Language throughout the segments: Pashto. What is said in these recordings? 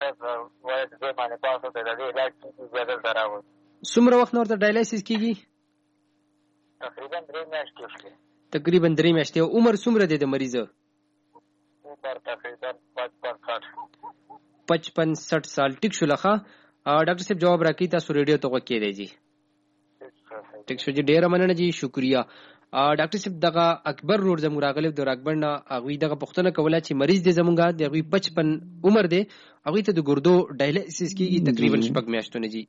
څومره وخت نور ته ډایلایسس کیږي؟ تقریبا 3 میاشتې. عمر څومره دی د مریض؟ 55-60 سال. ټیک شو لخوا ډاکټر صاحب جواب راکړي. تاسو ریډیو ته غوږ کېدئ جی. ټیک شو جی، ډیره مننه جی، شکریا. ډاکټر صاحب دغه اکبر رور زموږ راغلی د راکبر نه، هغوی دغه پوښتنه کوله چې مریض دی زمونږ د هغوی 55 عمر دی، هغوی ته د ګردو ډایلایسس کیږي تقریبا 6 میاشتونه جی.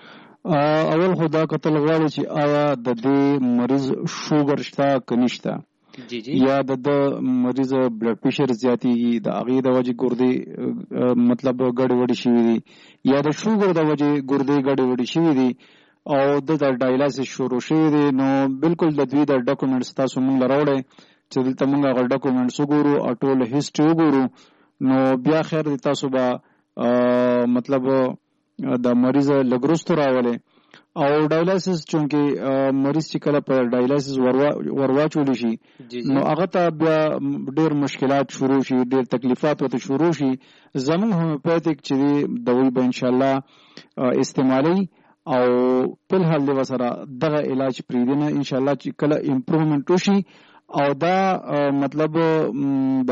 اول خو دا کتل غواړي چې آیا د دې مریض شوګر شته که نشته، جی جی، یا د مریض بلډ پریشر زیاتیږي د هغې د وجې ګردې مطلب ګډې وډې شوي دي، یا د شوګر د وجې ګردې ګډې وډې شوي دي او د ډایلایسس شروع شوی دی، نو بالکل د دوی د ډاکومنټس تاسو موږ له راوړئ چې دلته موږ هغه ډاکومنټس وګورو او ټول هسټري وګورو، نو بیا خیر دی تاسو به مطلب د مریض لږ وروسته راولئ. او ډایلایسس چونکې مریض چې کله په ډایلایسس ورواچولی شي نو هغه ته بیا ډېر مشکلات شروع شي، ډېر تکلیفات ورته شروع شي. زموږ هومیوپیتیک چې دی دوی به انشاءالله استعمالوي او په الحال دی سره دغه علاج پرېږدي نه، انشاءالله چې کله امپروومنټ وشي او دا مطلب د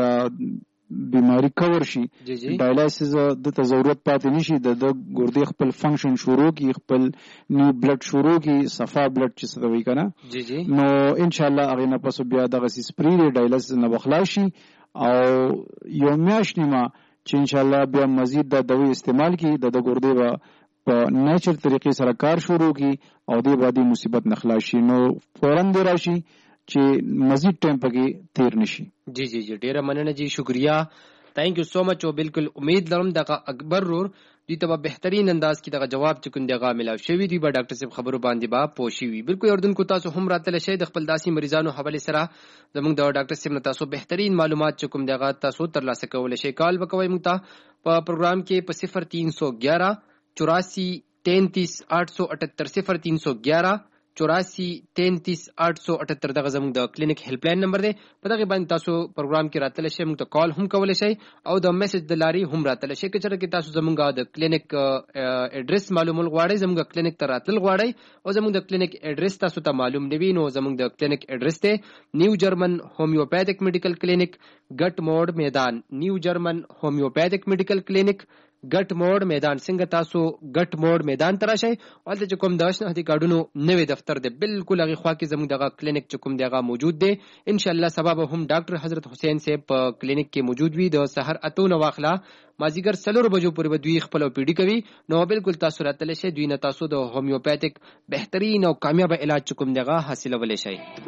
بیماری کور شي، ډایلایسس دته ضرورت پاتې نشي، د ګردې خپل فنکشن شروع کی، خپل نیو بلډ شروع کی، صفا بلډ چې څه وایي که نه، نو انشاءالله هغې نه پس بیا دغه سیس پرېږدي، ډایلایسس نه به خلاص شي او یو میاشت نیمه چې انشاءالله بیا مزید د دوی استعمال کی، د ګردې به په نیچر طریقې سره کار شروع کی او دې به دې مصیبت نه خلاص شي، نو فوراً دې راشي چې مزید ټایم پکې تیر نشي. جی جی جی، ډیره مننه جی، شکریا، تھینک یو سو مچ. او بالکل امید لرم دغه اکبر رور دوی ته به بهترین انداز کې دغه جواب چې کوم دغه ملاو شوی دی به ډاکټر صاحب خبرو باندې به پوه شوي. بالکل اردن کو تاسو هم راتله شئ د خپل داسې مریضانو حواله سره زموږ د ډاکټر صاحب نه تاسو بهترین معلومات چې کوم دغه تاسو ترلاسه کولی شئ. کال وکوئ موږ ته په پروګرام کې په 0311 84 33 878 0311 84 33 878 دغه زموږ د کلینیک هیلپ لاین نمبر دی. په دغه باندې تاسو پروګرام کې راتلی شئ، موږ ته کال هم کولی شئ او د میسج د لارې هم راتلی شئ. که چېرته کې تاسو زموږ د کلینیک ایډرس معلومول غواړئ، زموږ کلینیک ته راتلل غواړئ او زموږ د کلینیک ایډرس تاسو ته معلوم نه وي، نو زموږ د کلینیک ایډرس دی نیو جرمن هومیوپیتھک میډیکل کلینیک ګټ موډ میدان، نیو جرمن هومیوپیتھک میډیکل کلینیک ګټ موډ میدان. څنګه تاسو ګټ موډ میدان ته راشئ، هلته چې کوم د شناختی کارډونو نوی دفتر دی بالکل هغې خوا کې زموږ دغه کلینیک چې کوم دی هغه موجود دی. انشاءالله سبا به هم ډاکټر حضرت حسین صاحب په کلینیک کې موجود وي، د سحر 8 نه واخله مازدیګر 4 بجو پورې به دوی خپل او پیډي کوي، نو بالکل تاسو راتلی شئ، دوی نه تاسو د هومیوپیتھک بهترین او کامیاب علاج چې کوم دی هغه حاصلولی شئ.